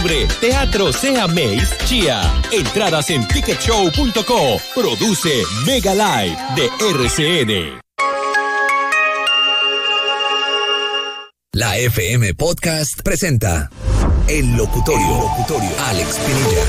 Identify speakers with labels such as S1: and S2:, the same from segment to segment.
S1: octubre, Teatro Sea Mace Chía. Entradas en ticketshow.co. Produce Mega Live de RCN.
S2: La FM Podcast presenta El Locutorio. Alex Pinilla.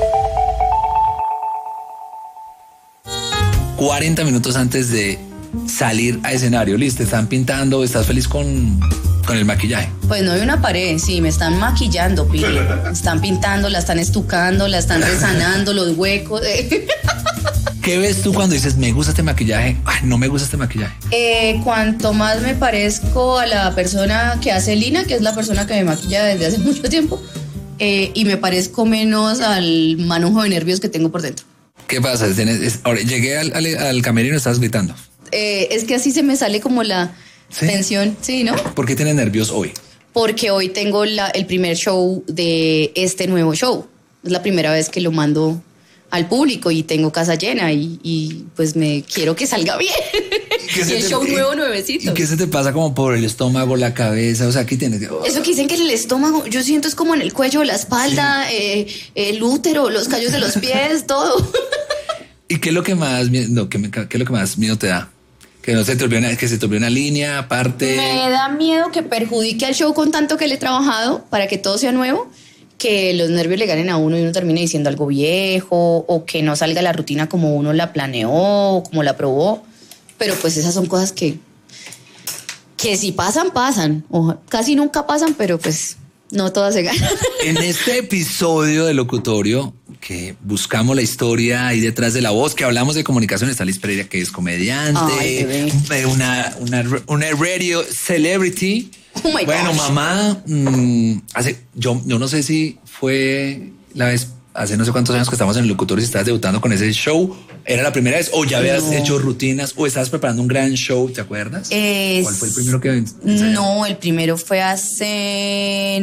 S2: 40 minutos antes de salir a escenario, Liz, ¿te están pintando? ¿Estás feliz con el maquillaje?
S3: Pues no hay una pared, sí, me están maquillando, Pili. Me están pintando, la están estucando, la están resanando, los huecos.
S2: ¿Qué ves tú cuando dices, me gusta este maquillaje? Ay, no me gusta este maquillaje.
S3: Cuanto más me parezco a la persona que hace Lina, que es la persona que me maquilla desde hace mucho tiempo, y me parezco menos al manojo de nervios que tengo por dentro.
S2: ¿Qué pasa? Ahora, llegué al camerino y estás gritando.
S3: Es que así se me sale como la tensión, sí, ¿no?
S2: ¿Por qué tienes nervios hoy?
S3: Porque hoy tengo el primer show de este nuevo show. Es la primera vez que lo mando al público y tengo casa llena y pues me quiero que salga bien. Y el show nuevecito.
S2: ¿Y qué se te pasa como por el estómago, la cabeza? O sea, ¿qué tienes?
S3: Eso que dicen que el estómago, yo siento es como en el cuello, la espalda, el útero, los callos de los pies, todo.
S2: ¿Y qué es lo que más qué es lo que más miedo te da? Que no se te olvide una línea aparte.
S3: Me da miedo que perjudique al show con tanto que le he trabajado para que todo sea nuevo, que los nervios le ganen a uno y uno termine diciendo algo viejo, o que no salga la rutina como uno la planeó, como la probó. Pero pues esas son cosas que si pasan. O casi nunca pasan, pero pues no todas se ganan.
S2: En este episodio de Locutorio, que buscamos la historia ahí detrás de la voz, que hablamos de comunicación, está Liz Pereira, que es comediante, una radio celebrity.
S3: Oh my
S2: bueno,
S3: gosh.
S2: mamá, yo no sé si fue la vez, hace no sé cuántos años que estamos en el Locutorio, si estabas debutando con ese show, ¿era la primera vez? ¿O ya habías hecho rutinas? ¿O estabas preparando un gran show? ¿Te acuerdas? ¿Cuál fue el primero que ensayaste?
S3: No, el primero fue hace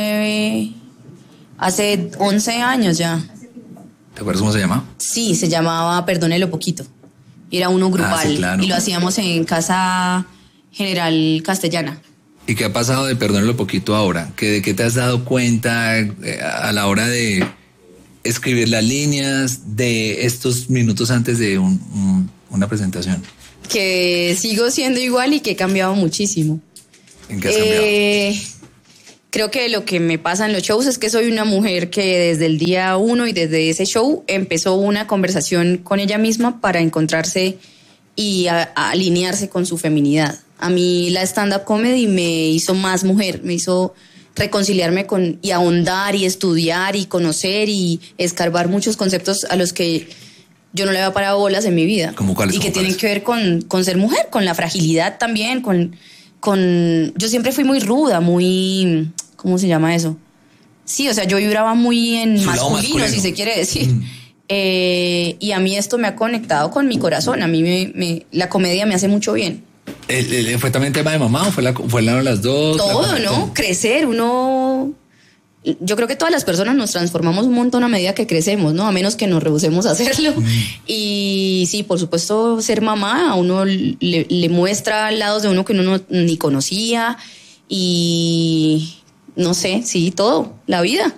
S3: 11 años ya.
S2: ¿Te acuerdas cómo se llama?
S3: Sí, se llamaba Perdónelo Poquito. Era uno grupal,
S2: sí, claro.
S3: Y lo hacíamos en Casa General Castellana.
S2: ¿Y qué ha pasado de Perdónelo Poquito ahora? ¿De qué te has dado cuenta a la hora de escribir las líneas de estos minutos antes de una presentación?
S3: Que sigo siendo igual y que he cambiado muchísimo.
S2: ¿En qué has cambiado?
S3: Creo que lo que me pasa en los shows es que soy una mujer que desde el día 1 y desde ese show empezó una conversación con ella misma para encontrarse y a alinearse con su feminidad. A mí la stand-up comedy me hizo más mujer, me hizo reconciliarme y ahondar y estudiar y conocer y escarbar muchos conceptos a los que yo no le había parado bolas en mi vida.
S2: ¿Cómo cuáles?
S3: Y que tienen que ver con ser mujer, con la fragilidad también, yo siempre fui muy ruda, muy, ¿cómo se llama eso? Sí, o sea, yo vibraba muy en masculino, si se quiere decir. Y a mí esto me ha conectado con mi corazón. A mí la comedia me hace mucho bien.
S2: ¿Fue también tema de mamá o fue las dos?
S3: Todo, ¿no? Crecer, yo creo que todas las personas nos transformamos un montón a medida que crecemos, ¿no? A menos que nos rehusemos a hacerlo. Y sí, por supuesto, ser mamá a uno le muestra lados de uno que uno ni conocía. Y no sé, sí, todo, la vida.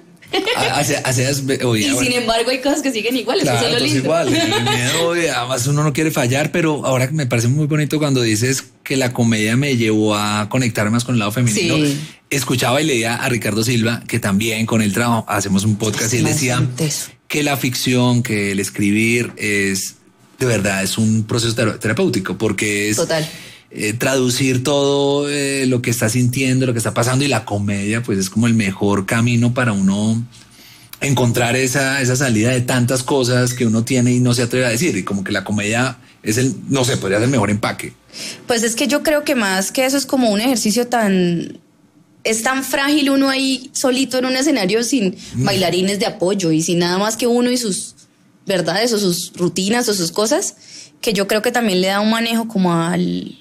S3: Sin embargo hay cosas que siguen iguales.
S2: Claro,
S3: eso es lo lindo.
S2: igual. El miedo, además uno no quiere fallar, pero ahora me parece muy bonito cuando dices que la comedia me llevó a conectar más con el lado femenino. Sí. Escuchaba y leía a Ricardo Silva, que también con él hacemos un podcast, y él decía que la ficción, que el escribir de verdad es un proceso terapéutico, porque es
S3: total.
S2: Traducir todo lo que está sintiendo, lo que está pasando, y la comedia pues es como el mejor camino para uno encontrar esa salida de tantas cosas que uno tiene y no se atreve a decir, y como que la comedia es podría ser el mejor empaque.
S3: Pues es que yo creo que más que eso es como un ejercicio es tan frágil uno ahí solito en un escenario sin bailarines de apoyo y sin nada más que uno y sus verdades o sus rutinas o sus cosas, que yo creo que también le da un manejo como al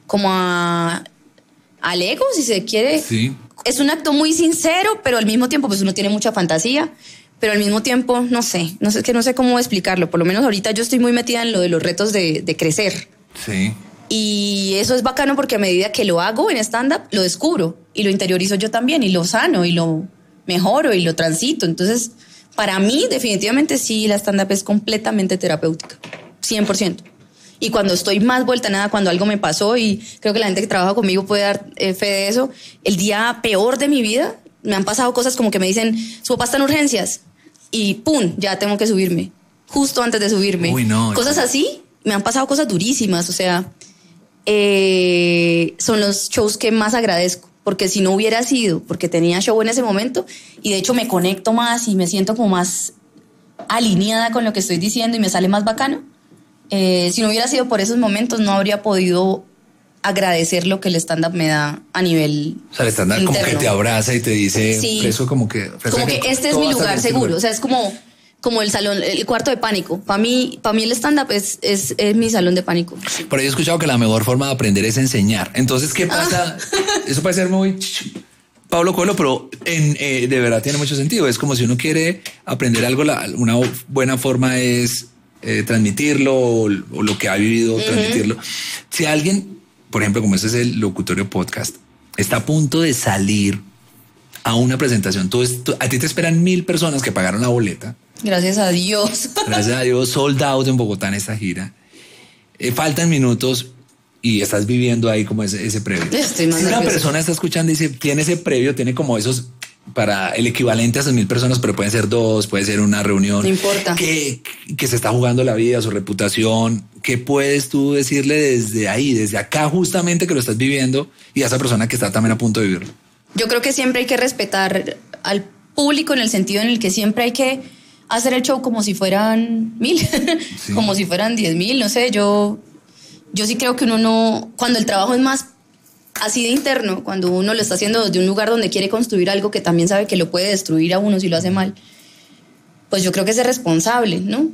S3: ego, si se quiere.
S2: Sí.
S3: Es un acto muy sincero, pero al mismo tiempo pues uno tiene mucha fantasía, pero al mismo tiempo no sé cómo explicarlo. Por lo menos ahorita yo estoy muy metida en lo de los retos de crecer.
S2: Sí.
S3: Y eso es bacano porque a medida que lo hago en stand-up, lo descubro y lo interiorizo yo también y lo sano y lo mejoro y lo transito. Entonces, para mí, definitivamente sí, la stand-up es completamente terapéutica, 100%. Y cuando estoy más vuelta a nada, cuando algo me pasó, y creo que la gente que trabaja conmigo puede dar fe de eso, el día peor de mi vida, me han pasado cosas como que me dicen, su papá está en urgencias, y ¡pum!, ya tengo que subirme, justo antes de subirme.
S2: Uy, no.
S3: Cosas así, me han pasado cosas durísimas, o sea, son los shows que más agradezco, porque si no hubiera sido, porque tenía show en ese momento, y de hecho me conecto más y me siento como más alineada con lo que estoy diciendo y me sale más bacano. Si no hubiera sido por esos momentos, no habría podido agradecer lo que el stand-up me da a nivel
S2: O sea, el stand-up como
S3: interno.
S2: que te abraza y te dice,
S3: Sí.
S2: eso como que
S3: Este es mi lugar seguro. O sea, es como el salón, el cuarto de pánico. Para mí el stand-up es mi salón de pánico. Sí.
S2: Por ahí he escuchado que la mejor forma de aprender es enseñar. Entonces, ¿qué pasa? Eso puede ser muy Pablo Coelho, pero de verdad tiene mucho sentido. Es como si uno quiere aprender algo, una buena forma es transmitirlo o lo que ha vivido, transmitirlo. Si alguien, por ejemplo, como este es el Locutorio Podcast, está a punto de salir a una presentación, a ti te esperan 1,000 personas que pagaron la boleta.
S3: Gracias a Dios.
S2: Gracias a Dios, sold out en Bogotá en esta gira. Faltan minutos y estás viviendo ahí como ese previo.
S3: Estoy más
S2: Si una
S3: nerviosa.
S2: persona está escuchando y dice, tiene ese previo, tiene como esos para el equivalente a esas 1,000 personas, pero pueden ser 2, puede ser una reunión.
S3: No importa.
S2: Que se está jugando la vida, su reputación. ¿Qué puedes tú decirle desde ahí, desde acá justamente que lo estás viviendo y a esa persona que está también a punto de vivirlo?
S3: Yo creo que siempre hay que respetar al público en el sentido en el que siempre hay que hacer el show como si fueran 1,000,
S2: Sí.
S3: como si fueran 10,000, no sé, yo sí creo que uno no, cuando el trabajo es más así de interno, cuando uno lo está haciendo desde un lugar donde quiere construir algo que también sabe que lo puede destruir a uno si lo hace mal, pues yo creo que es responsable, ¿no?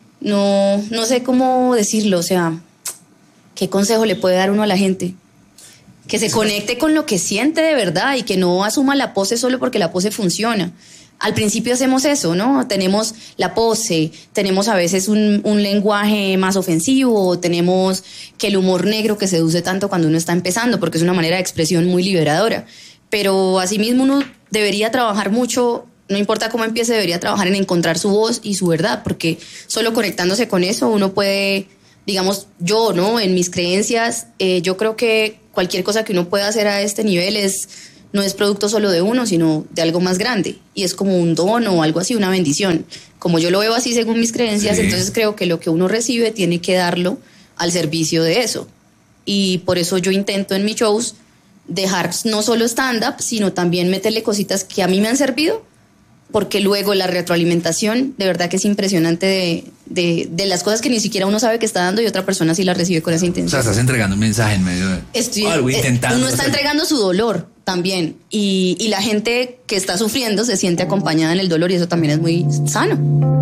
S3: No sé cómo decirlo, o sea, ¿qué consejo le puede dar uno a la gente? Que se conecte con lo que siente de verdad y que no asuma la pose solo porque la pose funciona. Al principio hacemos eso, ¿no? Tenemos la pose, tenemos a veces un lenguaje más ofensivo, tenemos que el humor negro que seduce tanto cuando uno está empezando, porque es una manera de expresión muy liberadora. Pero asimismo uno debería trabajar mucho, no importa cómo empiece, debería trabajar en encontrar su voz y su verdad, porque solo conectándose con eso uno puede, digamos, yo, ¿no? En mis creencias, yo creo que cualquier cosa que uno pueda hacer a este nivel no es producto solo de uno, sino de algo más grande. Y es como un don o algo así, una bendición. Como yo lo veo así según mis creencias,
S2: Sí.
S3: Entonces creo que lo que uno recibe tiene que darlo al servicio de eso. Y por eso yo intento en mis shows dejar no solo stand-up, sino también meterle cositas que a mí me han servido, porque luego la retroalimentación de verdad que es impresionante de las cosas que ni siquiera uno sabe que está dando y otra persona sí la recibe con esa
S2: O
S3: intención.
S2: sea, estás entregando un mensaje en medio de algo, intentando.
S3: Uno está entregando su dolor también y la gente que está sufriendo se siente acompañada en el dolor y eso también es muy sano.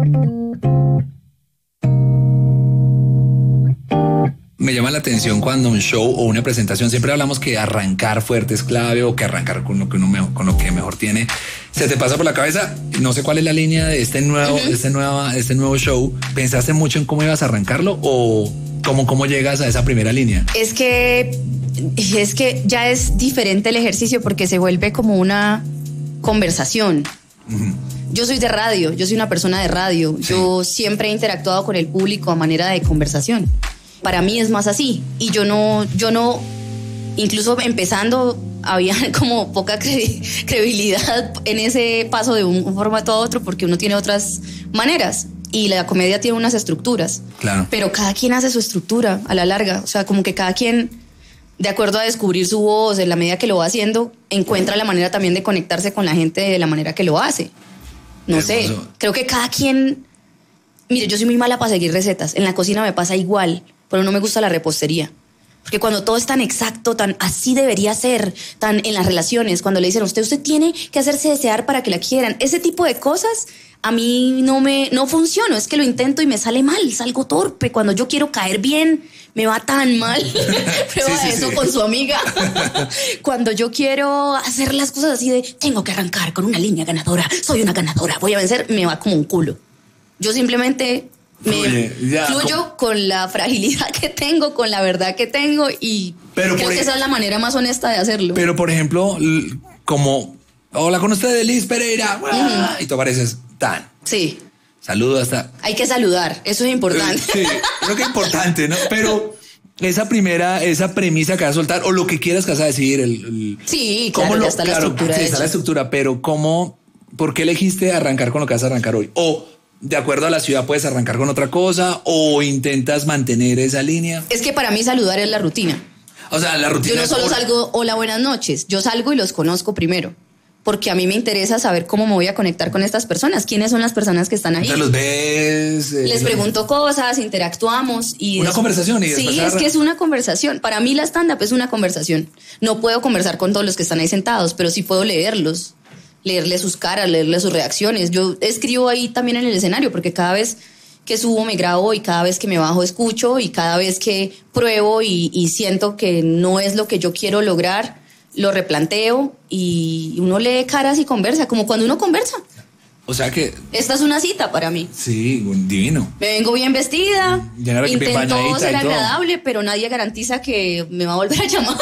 S2: Me llama la atención cuando un show o una presentación, siempre hablamos que arrancar fuerte es clave o que arrancar con lo que mejor tiene. Se te pasa por la cabeza, no sé cuál es la línea de este nuevo show. ¿Pensaste mucho en cómo ibas a arrancarlo o cómo llegas a esa primera línea?
S3: Es que ya es diferente el ejercicio porque se vuelve como una conversación. Yo soy de radio, yo soy una persona de radio.
S2: Sí.
S3: Yo siempre he interactuado con el público a manera de conversación. Para mí es más así. Y yo no, incluso empezando, había como poca credibilidad en ese paso de un formato a otro porque uno tiene otras maneras. Y la comedia tiene unas estructuras.
S2: Claro.
S3: Pero cada quien hace su estructura a la larga. O sea, como que cada quien, de acuerdo a descubrir su voz, en la medida que lo va haciendo, encuentra la manera también de conectarse con la gente de la manera que lo hace. No sé, creo que cada quien... Mire, yo soy muy mala para seguir recetas. En la cocina me pasa igual, pero no me gusta la repostería. Porque cuando todo es tan exacto, tan así debería ser, tan en las relaciones, cuando le dicen a usted tiene que hacerse desear para que la quieran, ese tipo de cosas a mí no funciono. Es que lo intento y me sale mal, salgo torpe. Cuando yo quiero caer bien, me va tan mal. Prueba
S2: Sí,
S3: eso
S2: sí.
S3: con su amiga. Cuando yo quiero hacer las cosas así de tengo que arrancar con una línea ganadora, soy una ganadora, voy a vencer, me va como un culo. Yo simplemente fluyo con la fragilidad que tengo, con la verdad que tengo y creo que esa es la manera más honesta de hacerlo.
S2: Pero, por ejemplo, como Hola con usted, Liz Pereira. Y tú apareces tan.
S3: Sí.
S2: Saludo hasta.
S3: Hay que saludar, eso es importante.
S2: Sí, creo que es importante, ¿no? Pero esa premisa que vas a soltar, o lo que quieras que vas a decir,
S3: sí, claro, ya está la estructura.
S2: Sí, está la estructura, pero ¿por qué elegiste arrancar con lo que vas a arrancar hoy? O de acuerdo a la ciudad puedes arrancar con otra cosa, o intentas mantener esa línea.
S3: Es que para mí saludar es la rutina.
S2: O sea, la rutina.
S3: Yo no solo salgo, hola, buenas noches. Yo salgo y los conozco primero. Porque a mí me interesa saber cómo me voy a conectar con estas personas. ¿Quiénes son las personas que están ahí?
S2: O sea, los ves.
S3: Les pregunto cosas, interactuamos.
S2: Una conversación.
S3: Sí, es que es una conversación. Para mí la stand-up es una conversación. No puedo conversar con todos los que están ahí sentados, pero sí puedo leerlos. Leerles sus caras, leerles sus reacciones. Yo escribo ahí también en el escenario, porque cada vez que subo me grabo y cada vez que me bajo escucho y cada vez que pruebo y siento que no es lo que yo quiero lograr, lo replanteo y uno lee caras y conversa, como cuando uno conversa.
S2: O sea que...
S3: Esta es una cita para mí.
S2: Sí, divino.
S3: Me vengo bien vestida, intento ser agradable, pero nadie garantiza que me va a volver a llamar.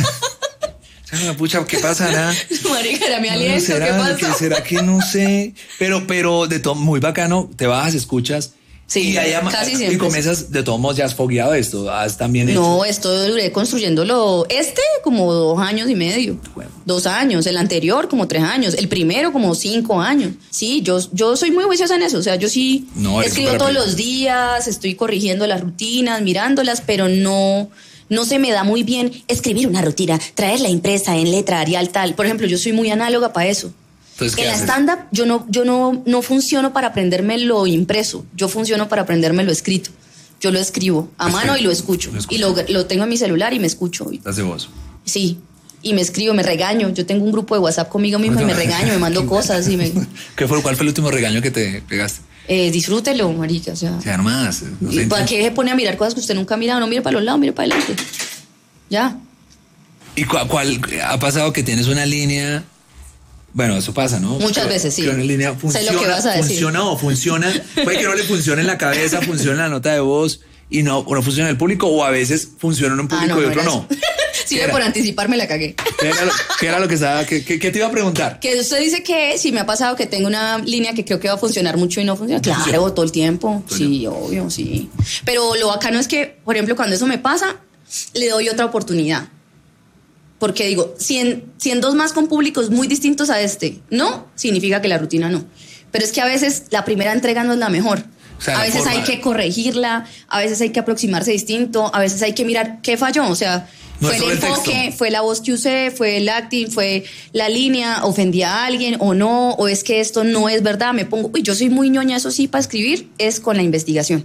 S2: Pucha, ¿qué pasará?
S3: Marica, era mi aliento, ¿qué pasa?
S2: ¿Será que no sé? Pero de todo, muy bacano, te bajas, escuchas.
S3: Sí, casi siempre.
S2: Y comienzas, de todos modos, ya has fogueado esto, has también hecho.
S3: No, esto duré construyéndolo, como 2 años y medio.
S2: Bueno.
S3: 2 años, el anterior como 3 años, el primero como 5 años. Sí, yo soy muy juiciosa en eso, o sea, yo sí escribo todos los días, estoy corrigiendo las rutinas, mirándolas, pero no se me da muy bien escribir una rutina, traerla impresa en letra Arial tal. Por ejemplo, yo soy muy análoga para eso.
S2: Entonces,
S3: en la stand-up yo no funciono para aprenderme lo impreso, yo funciono para aprenderme lo escrito. Yo lo escribo a mano y lo escucho. Y lo tengo en mi celular y me escucho.
S2: ¿Estás de voz?
S3: Sí, y me escribo, me regaño. Yo tengo un grupo de WhatsApp conmigo mismo y me regaño, me mando cosas.
S2: ¿Cuál fue el último regaño que te pegaste?
S3: Disfrútelo, marica, o sea
S2: nomás.
S3: ¿Para qué se pone a mirar cosas que usted nunca ha mirado? No mire para los lados, mire para adelante. Ya.
S2: ¿Y cuál ha pasado que tienes una línea? Bueno, eso pasa, ¿no?
S3: Muchas veces, sí.
S2: Que una línea
S3: sé lo que vas a decir.
S2: Funciona o funciona. Puede que no le funcione en la cabeza, funciona en la nota de voz y no funciona en el público, o a veces funciona en un público y otro no.
S3: Sí, por anticiparme la cagué.
S2: ¿Qué era lo que estaba? ¿Qué te iba a preguntar?
S3: Que usted dice que si me ha pasado que tengo una línea que creo que va a funcionar mucho y no funciona. Claro, todo el tiempo. Sí, obvio, sí. Pero lo bacano es que, por ejemplo, cuando eso me pasa, le doy otra oportunidad. Porque digo, si en 2 más con públicos muy distintos a este, no, significa que la rutina no. Pero es que a veces la primera entrega no es la mejor. O sea, a veces hay que corregirla, a veces hay que aproximarse distinto, a veces hay que mirar qué falló. O sea, fue el enfoque, fue la voz que usé, fue el acting, fue la línea, ofendí a alguien o no, o es que esto no es verdad. Yo soy muy ñoña, eso sí, para escribir, es con la investigación.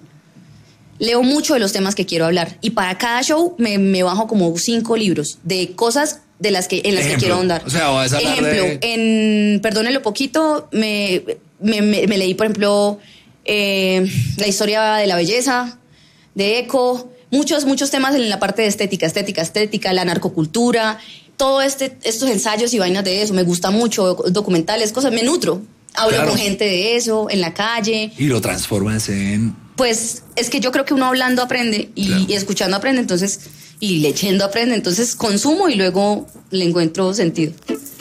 S3: Leo mucho de los temas que quiero hablar y para cada show me bajo como 5 libros de cosas en las que quiero ahondar.
S2: O sea, vas a hablar
S3: en Perdónenlo Poquito me leí, por ejemplo, la historia de la belleza, de Eco, muchos temas en la parte de estética, la narcocultura, todo estos ensayos y vainas de eso. Me gusta mucho, documentales, cosas, me nutro. Hablo con gente de eso, en la calle.
S2: Y lo transformas en...
S3: Pues es que yo creo que uno hablando aprende y escuchando aprende, entonces, y leyendo aprende, entonces consumo y luego le encuentro sentido.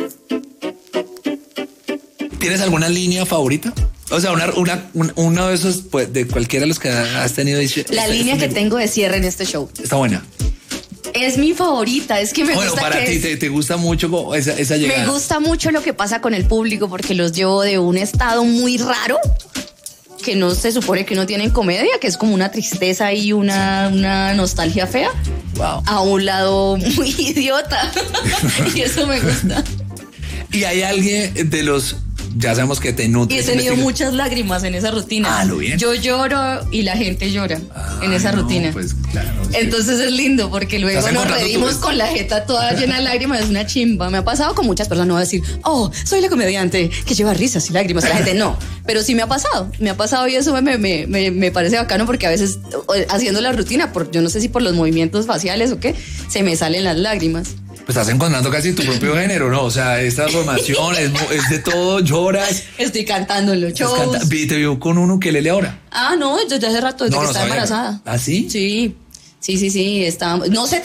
S2: ¿Tienes alguna línea favorita? O sea, uno de esos, pues, de cualquiera de los que has tenido.
S3: La línea que tengo de cierre en este show.
S2: Está buena.
S3: Es mi favorita, es que me gusta.
S2: Bueno, para ti te gusta mucho esa llegada.
S3: Me gusta mucho lo que pasa con el público porque los llevo de un estado muy raro que no se supone que no tienen comedia, que es como una tristeza y una nostalgia fea, a un lado muy idiota. Y eso me gusta.
S2: Y hay alguien de los... Ya sabemos que te nutre.
S3: Y he tenido muchas lágrimas en esa rutina.
S2: Lo bien.
S3: Yo lloro y la gente llora en esa rutina.
S2: Pues claro.
S3: Entonces es lindo porque luego nos reímos con la jeta toda llena de lágrimas. Es una chimba. Me ha pasado con muchas personas. No voy a decir, soy la comediante que lleva risas y lágrimas. La gente no. Pero sí me ha pasado y eso me parece bacano porque a veces haciendo la rutina, yo no sé si por los movimientos faciales o qué, se me salen las lágrimas.
S2: Pues estás encontrando casi tu propio género, ¿no? O sea, esta formación es de todo, lloras.
S3: Estoy cantando en los shows.
S2: Te vio con un ukelele ahora.
S3: No, desde hace rato, desde que estaba embarazada.
S2: ¿Ah, sí?
S3: Sí. No sé tocar.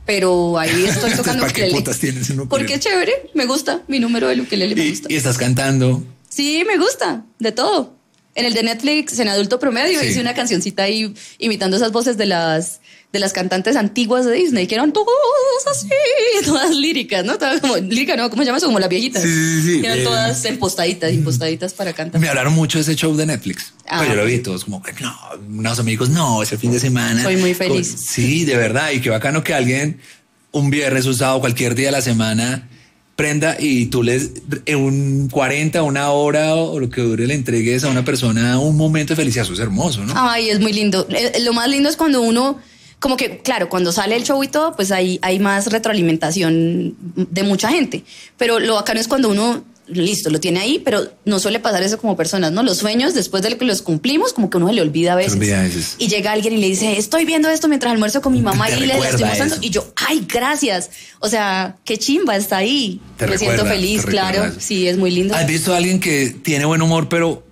S3: pero ahí estoy tocando
S2: ¿Para qué
S3: ukelele.
S2: putas tienes un ukelele?
S3: Porque es chévere, me gusta, mi número del ukelele me gusta.
S2: Y estás cantando.
S3: Sí, me gusta, de todo. En el de Netflix, en Adulto Promedio,
S2: Sí.
S3: hice una cancioncita ahí imitando esas voces de las cantantes antiguas de Disney, que eran todas así, todas líricas, ¿no? Todas como, lírica, ¿no? ¿Cómo se llama eso? Como las viejitas.
S2: Sí.
S3: Que eran todas impostaditas para cantar.
S2: Me hablaron mucho de ese show de Netflix. Pues yo lo vi todos como, no, unos amigos, no, es el fin de semana.
S3: Soy muy feliz.
S2: Sí, de verdad. Y qué bacano que alguien un viernes, un sábado, cualquier día de la semana prenda y tú les en un 40, una hora o lo que dure le entregues a una persona un momento de felicidad. Eso es hermoso, ¿no?
S3: Ay, es muy lindo. Lo más lindo es cuando uno, como que, claro, cuando sale el show y todo, pues hay más retroalimentación de mucha gente. Pero lo bacano es cuando uno, listo, lo tiene ahí, pero no suele pasar eso como personas, ¿no? Los sueños, después de que los cumplimos, como que uno se le olvida a veces. Y llega alguien y le dice, estoy viendo esto mientras almuerzo con mi mamá y le estoy mostrando. Y yo, ay, gracias. O sea, qué chimba, está ahí. Me siento feliz, claro. Sí, es muy lindo.
S2: ¿Has visto a alguien que tiene buen humor, pero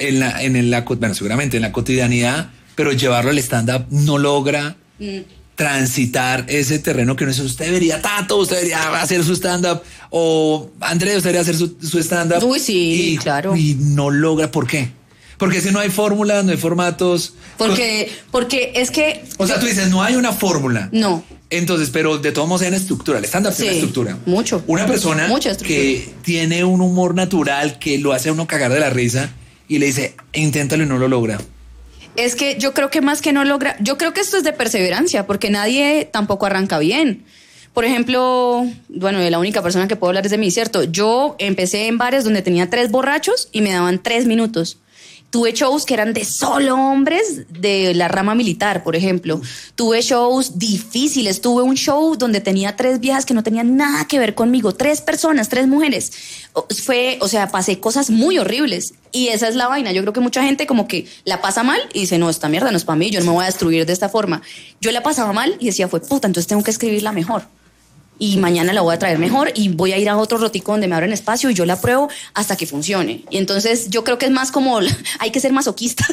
S2: bueno, seguramente en la cotidianidad, pero llevarlo al stand-up no logra transitar ese terreno que no es usted debería hacer su stand-up, o Andrés, usted debería hacer su stand-up?
S3: Uy, sí, claro.
S2: Y no logra, ¿por qué? Porque si no hay fórmulas, no hay formatos.
S3: Porque es que...
S2: O sea, tú dices, no hay una fórmula.
S3: No.
S2: Entonces, pero de todos modos hay una estructura. El stand-up tiene una estructura.
S3: Mucho.
S2: Una persona que tiene un humor natural que lo hace a uno cagar de la risa y le dice, inténtalo y no lo logra.
S3: Es que yo creo que más que no logra, yo creo que esto es de perseverancia, porque nadie tampoco arranca bien. Por ejemplo, bueno, la única persona que puedo hablar es de mí, ¿cierto? Yo empecé en bares donde tenía 3 borrachos y me daban 3 minutos. Tuve shows que eran de solo hombres de la rama militar, por ejemplo. Tuve shows difíciles. Tuve un show donde tenía 3 viejas que no tenían nada que ver conmigo. 3 personas, 3 mujeres. O sea, pasé cosas muy horribles. Y esa es la vaina. Yo creo que mucha gente como que la pasa mal y dice, no, esta mierda no es para mí, yo no me voy a destruir de esta forma. Yo la pasaba mal y decía, fue puta, entonces tengo que escribirla mejor. Y mañana la voy a traer mejor y voy a ir a otro rotico donde me abren espacio y yo la pruebo hasta que funcione. Y entonces yo creo que es más como hay que ser masoquista.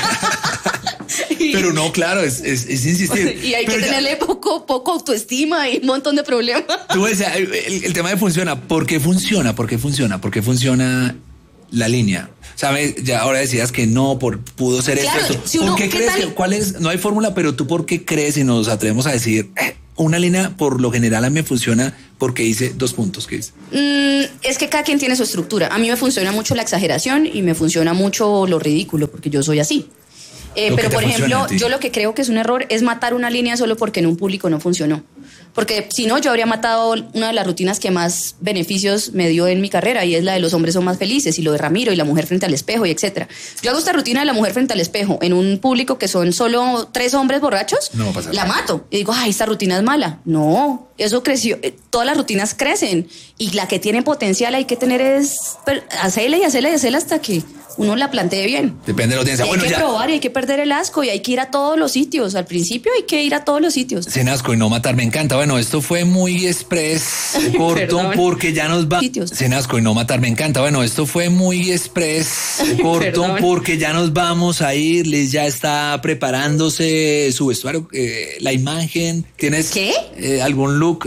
S2: Pero no, claro, es insistir.
S3: Y hay que tenerle poco autoestima y un montón de problemas.
S2: Tú decías, el tema de funciona. ¿Por qué funciona? ¿Por qué funciona? ¿Por qué funciona la línea? ¿Sabes? Ya ahora decías que no, pudo ser
S3: claro,
S2: esto.
S3: Si
S2: ¿Por qué crees cuál es? No hay fórmula, pero tú ¿por qué crees y nos atrevemos a decir una línea por lo general a mí me funciona porque hice 2 puntos? ¿Qué dice?
S3: Es que cada quien tiene su estructura. A mí me funciona mucho la exageración y me funciona mucho lo ridículo porque yo soy así. Pero por ejemplo, yo lo que creo que es un error es matar una línea solo porque en un público no funcionó. Porque si no, yo habría matado una de las rutinas que más beneficios me dio en mi carrera, y es la de los hombres son más felices, y lo de Ramiro, y la mujer frente al espejo, y etcétera. Yo hago esta rutina de la mujer frente al espejo en un público que son solo 3 hombres borrachos,
S2: no pasa
S3: la
S2: nada.
S3: mato. Y digo, ay, esta rutina es mala. No, eso creció. Todas las rutinas crecen, y la que tiene potencial hay que tener es hacerla y hacerla y hacerla hasta que uno la plantee bien.
S2: Depende de la audiencia.
S3: Hay que probar y hay que perder el asco y hay que ir a todos los sitios. Al principio hay que ir a todos los sitios.
S2: Sin asco y no matar, me encanta. Bueno, esto fue muy express, corto, porque ya nos va. Sin asco y no matar, me encanta. Bueno, esto fue muy express, corto, porque ya nos vamos a ir. Liz ya está preparándose su vestuario, la imagen. ¿Tienes algún look?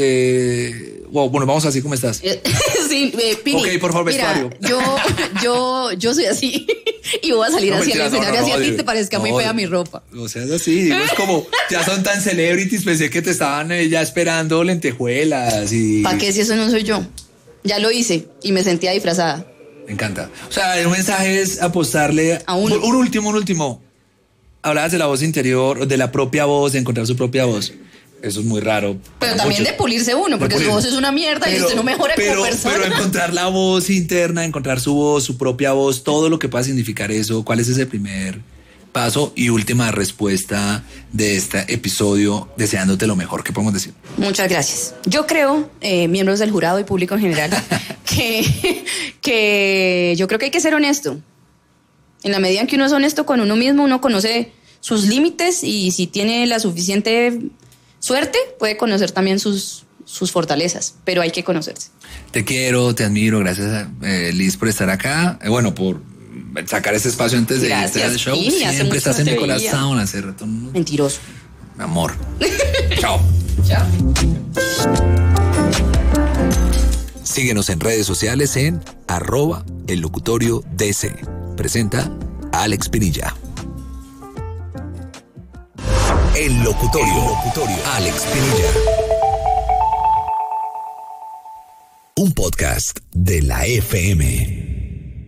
S2: Bueno, vamos así como estás.
S3: Sí, Pini.
S2: Ok, por favor, vestuario.
S3: Mira, yo soy así y voy a salir así al escenario así a ti te parezca muy fea mi ropa.
S2: O sea, es así, es como, ya son tan celebrities, pensé que te estaban ya esperando lentejuelas y...
S3: ¿Para qué si eso no soy yo? Ya lo hice y me sentía disfrazada.
S2: Me encanta. O sea, el mensaje es apostarle a un último. Hablabas de la voz interior, de la propia voz, de encontrar su propia voz. Eso es muy raro.
S3: Pero también de pulirse uno, porque su voz es una mierda y usted no mejora como persona.
S2: Pero encontrar la voz interna, encontrar su voz, su propia voz, todo lo que pueda significar eso. ¿Cuál es ese primer paso y última respuesta de este episodio, deseándote lo mejor? ¿Qué podemos decir?
S3: Muchas gracias. Yo creo, miembros del jurado y público en general, que yo creo que hay que ser honesto. En la medida en que uno es honesto con uno mismo, uno conoce sus límites y si tiene la suficiente suerte, puede conocer también sus fortalezas, pero hay que conocerse.
S2: Te quiero, te admiro, gracias Liz por estar acá, bueno, por sacar este espacio antes de este show.
S3: Sí,
S2: siempre estás en mi corazón hace rato.
S3: Mentiroso.
S2: Mi amor. Chao.
S3: Chao.
S1: Síguenos en redes sociales en @ellocutoriodc. Presenta Alex Pinilla. El Locutorio. Alex Pinilla. Un podcast de la FM.